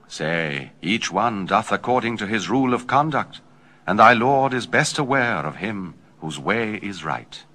Say, each one doth according to his rule of conduct, and thy Lord is best aware of him whose way is right.